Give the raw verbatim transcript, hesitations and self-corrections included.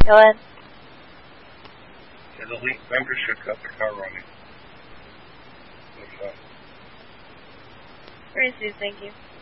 Go ahead. Yeah, the elite membership got the car running. Very soon, thank you.